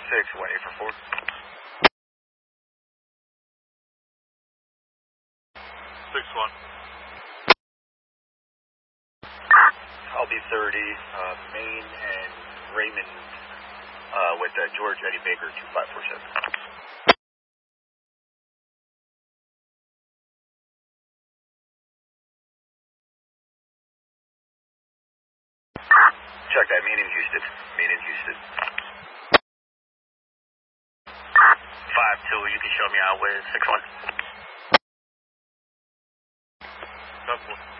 8 for 4. Six one. I'll be 30, Maine and Raymond with George Eddie Baker 2547. Check that, Maine in Houston. 5-2, you can show me out with 6-1. That's one.